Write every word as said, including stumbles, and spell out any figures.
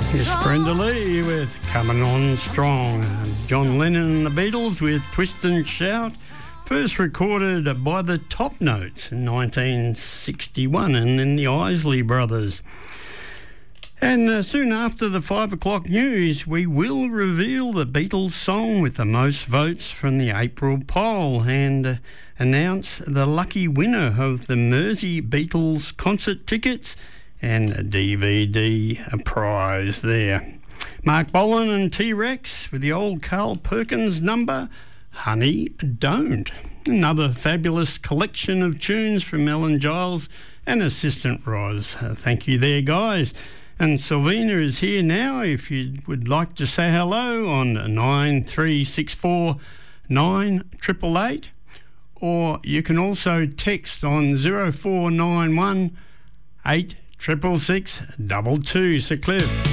Yes, Brenda Lee with Coming On Strong. John Lennon and the Beatles with Twist and Shout, first recorded by the Top Notes in nineteen sixty-one, and then the Isley Brothers. And uh, soon after the five o'clock news, we will reveal the Beatles song with the most votes from the April poll and uh, announce the lucky winner of the Mersey Beatles concert tickets and a D V D prize there. Mark Bolan and T-Rex with the old Carl Perkins number, Honey Don't. Another fabulous collection of tunes from Ellen Giles and Assistant Roz. Uh, thank you there, guys. And Sylvina is here now if you would like to say hello on nine three six four nine eight eight eight, or you can also text on zero four nine one eight six six six two two. So Cliff.